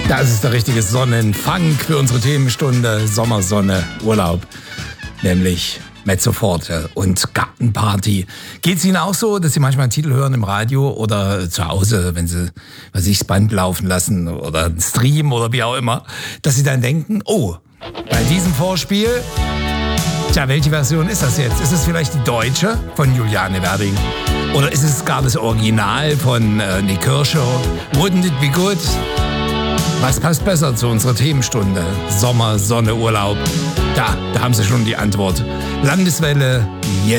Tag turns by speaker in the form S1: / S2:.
S1: Das ist der richtige Sonnenfang für unsere Themenstunde Sommersonne, Urlaub, nämlich Mezzo Forte und Gartenparty. Geht es Ihnen auch so, dass Sie manchmal einen Titel hören im Radio oder zu Hause, wenn Sie das Band laufen lassen oder einen Stream oder wie auch immer, dass Sie dann denken, oh, bei diesem Vorspiel, tja, welche Version ist das jetzt? Ist es vielleicht die deutsche von Juliane Werding? Oder ist es gar das Original von Nick Kershaw? Wouldn't it be good? Was passt besser zu unserer Themenstunde? Sommer, Sonne, Urlaub. Da haben Sie schon die Antwort. Landeswelle,